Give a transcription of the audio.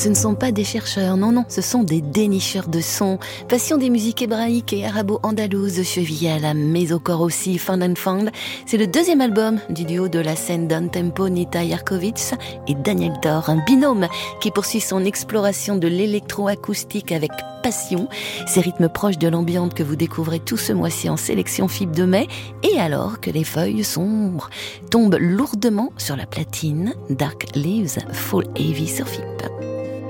Ce ne sont pas des chercheurs, non, ce sont des dénicheurs de sons. Passion des musiques hébraïques et arabo-andalouses, chevillées à la mesocore aussi, Found and Found. C'est le deuxième album du duo de la scène down-tempo Nita Yarkovitz et Daniel Thor, un binôme qui poursuit son exploration de l'électroacoustique avec passion. Ces rythmes proches de l'ambiante que vous découvrez tout ce mois-ci en sélection FIP de mai. Et alors que les feuilles sombres tombent lourdement sur la platine, Dark Leaves Fall Heavy sur FIP.